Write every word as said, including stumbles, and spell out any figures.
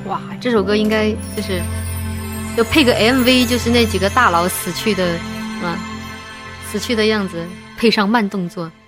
哇，这首歌应该就是就配个 M V， 就是那几个大佬死去的，啊，死去的样子，配上慢动作。